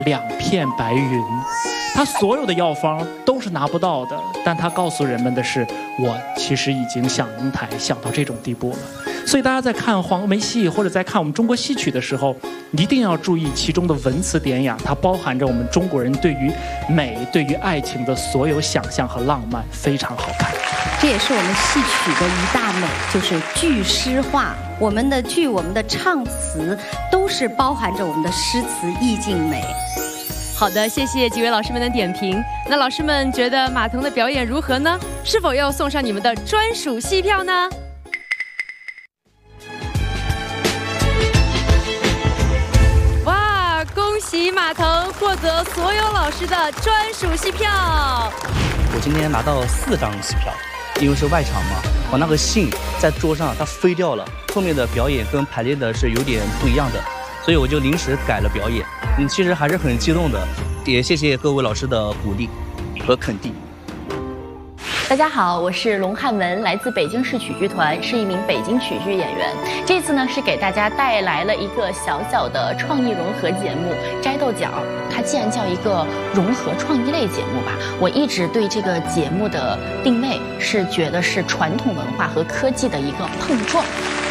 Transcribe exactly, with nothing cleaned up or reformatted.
两片白云。他所有的药方都是拿不到的，但他告诉人们的是，我其实已经想登台想到这种地步了。所以大家在看黄梅戏或者在看我们中国戏曲的时候，一定要注意其中的文词典雅，它包含着我们中国人对于美、对于爱情的所有想象和浪漫，非常好看。 这也是我们戏曲的一大美，就是句诗化。我们的剧、我们的唱词都是包含着我们的诗词意境美。 好的，谢谢几位老师们的点评。那老师们觉得马腾的表演如何呢？是否要送上你们的专属戏票呢？哇，恭喜马腾获得所有老师的专属戏票！ 我今天拿到四张戏票，因为是外场嘛，我那个信在桌上它飞掉了，后面的表演跟排练的是有点不一样的，所以我就临时改了表演。嗯，其实还是很激动的，也谢谢各位老师的鼓励和肯定。 大家好，我是龙汉文，来自北京市曲剧团，是一名北京曲剧演员。这次呢是给大家带来了一个小小的创意融合节目《摘豆角》。它既然叫一个融合创意类节目吧，我一直对这个节目的定位是觉得是传统文化和科技的一个碰撞。